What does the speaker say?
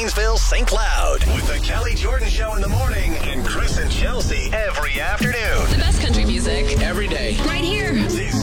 Janesville, St. Cloud. With the Kelly Jordan Show in the morning and Chris and Chelsea every afternoon.